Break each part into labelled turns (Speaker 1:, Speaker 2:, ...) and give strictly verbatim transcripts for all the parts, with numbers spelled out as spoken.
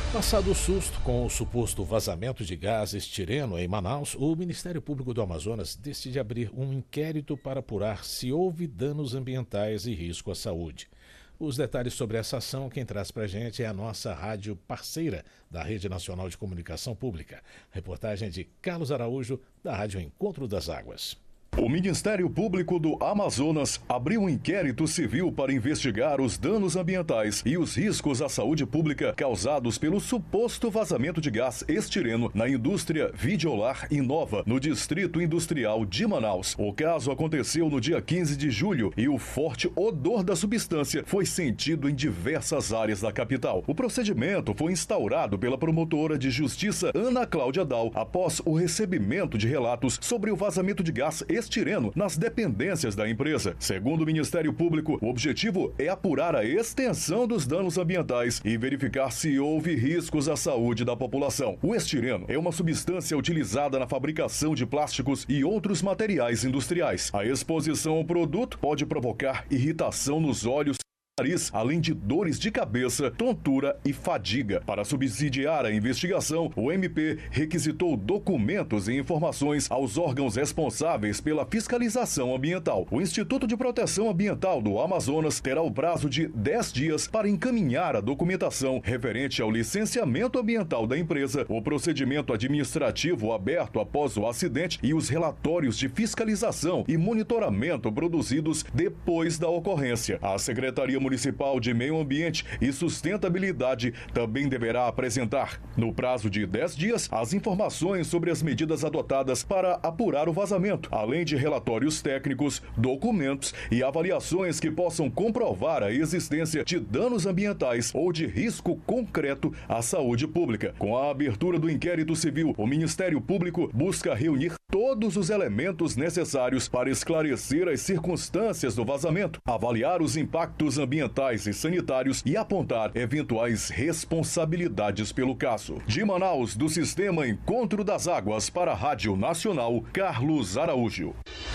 Speaker 1: Passado o susto com o suposto vazamento de gás estireno em Manaus, o Ministério Público do Amazonas decide abrir um inquérito para apurar se houve danos ambientais e risco à saúde. Os detalhes sobre essa ação, quem traz para a gente é a nossa rádio parceira da Rede Nacional de Comunicação Pública. Reportagem de Carlos Araújo, da Rádio Encontro das Águas.
Speaker 2: O Ministério Público do Amazonas abriu um inquérito civil para investigar os danos ambientais e os riscos à saúde pública causados pelo suposto vazamento de gás estireno na indústria Videolar Inova, no Distrito Industrial de Manaus. O caso aconteceu no dia quinze de julho e o forte odor da substância foi sentido em diversas áreas da capital. O procedimento foi instaurado pela promotora de justiça Ana Cláudia Dal após o recebimento de relatos sobre o vazamento de gás estireno estireno nas dependências da empresa. Segundo o Ministério Público, o objetivo é apurar a extensão dos danos ambientais e verificar se houve riscos à saúde da população. O estireno é uma substância utilizada na fabricação de plásticos e outros materiais industriais. A exposição ao produto pode provocar irritação nos olhos, nariz, além de dores de cabeça, tontura e fadiga. Para subsidiar a investigação, o M P requisitou documentos e informações aos órgãos responsáveis pela fiscalização ambiental. O Instituto de Proteção Ambiental do Amazonas terá o prazo de dez dias para encaminhar a documentação referente ao licenciamento ambiental da empresa, o procedimento administrativo aberto após o acidente e os relatórios de fiscalização e monitoramento produzidos depois da ocorrência. A Secretaria Municipal de Meio Ambiente e Sustentabilidade também deverá apresentar, no prazo de dez dias, as informações sobre as medidas adotadas para apurar o vazamento, além de relatórios técnicos, documentos e avaliações que possam comprovar a existência de danos ambientais ou de risco concreto à saúde pública. Com a abertura do inquérito civil, o Ministério Público busca reunir todos os elementos necessários para esclarecer as circunstâncias do vazamento, avaliar os impactos ambientais ambientais e sanitários e apontar eventuais responsabilidades pelo caso. De Manaus, do Sistema Encontro das Águas para a Rádio Nacional, Carlos Araújo.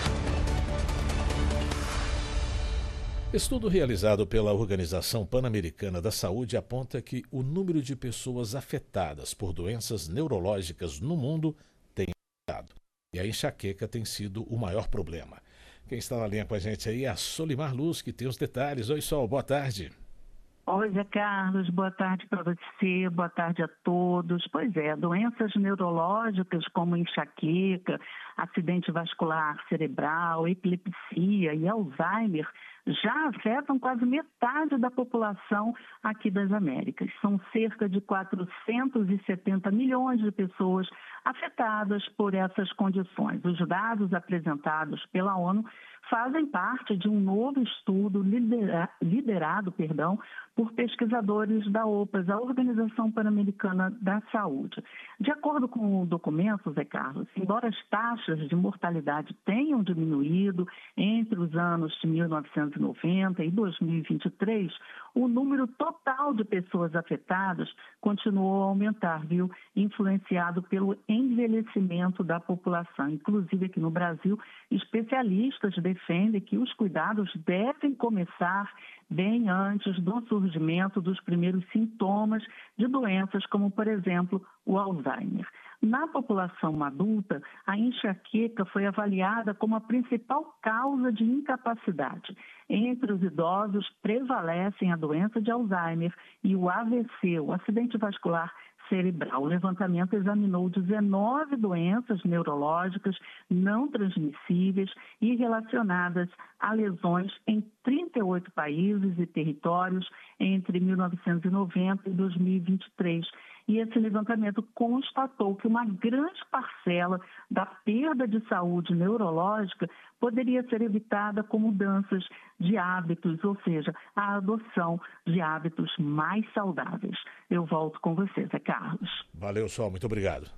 Speaker 1: Estudo realizado pela Organização Pan-Americana da Saúde aponta que o número de pessoas afetadas por doenças neurológicas no mundo tem aumentado. E a enxaqueca tem sido o maior problema. Quem está na linha com a gente aí é a Solimar Luz, que tem os detalhes. Oi, Sol, boa tarde.
Speaker 3: Oi, Zé Carlos, boa tarde para você, boa tarde a todos. Pois é, doenças neurológicas como enxaqueca, acidente vascular cerebral, epilepsia e Alzheimer já afetam quase metade da população aqui das Américas. São cerca de quatrocentos e setenta milhões de pessoas afetadas por essas condições. Os dados apresentados pela ONU fazem parte de um novo estudo lidera- liderado perdão, por pesquisadores da O P A S, a Organização Pan-Americana da Saúde. De acordo com o documento, Zé Carlos, embora as taxas de mortalidade tenham diminuído entre os anos de mil novecentos e noventa e dois mil e vinte e três, o número total de pessoas afetadas continuou a aumentar, viu? Influenciado pelo envelhecimento da população. Inclusive aqui no Brasil, especialistas defendem que os cuidados devem começar bem antes do surgimento dos primeiros sintomas de doenças como, por exemplo, o Alzheimer. Na população adulta, a enxaqueca foi avaliada como a principal causa de incapacidade. Entre os idosos, prevalecem a doença de Alzheimer e o A V C, o acidente vascular cerebral. O levantamento examinou dezenove doenças neurológicas não transmissíveis e relacionadas a lesões em trinta e oito países e territórios entre mil novecentos e noventa e dois mil e vinte e três. E esse levantamento constatou que uma grande parcela da perda de saúde neurológica poderia ser evitada com mudanças de hábitos, ou seja, a adoção de hábitos mais saudáveis. Eu volto com você, Zé Carlos.
Speaker 1: Valeu, Sol, muito obrigado.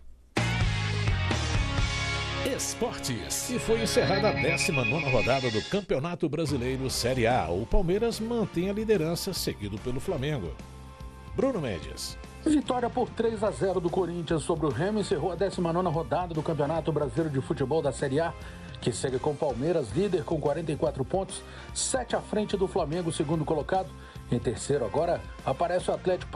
Speaker 1: Esportes. E foi encerrada a décima nona rodada do Campeonato Brasileiro Série A. O Palmeiras mantém a liderança, seguido pelo Flamengo. Bruno Mendes.
Speaker 4: Vitória por três a zero do Corinthians sobre o Remo encerrou a décima nona rodada do Campeonato Brasileiro de Futebol da Série A, que segue com o Palmeiras líder com quarenta e quatro pontos, sete à frente do Flamengo, segundo colocado. Em terceiro agora aparece o Atlético